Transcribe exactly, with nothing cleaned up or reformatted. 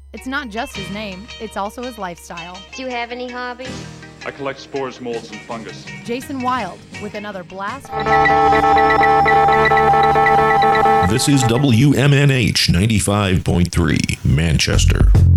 It's not just his name, it's also his lifestyle. Do you have any hobbies? I collect spores, molds, and fungus. Jason Wild with another blast. This is W M N H ninety-five point three, Manchester.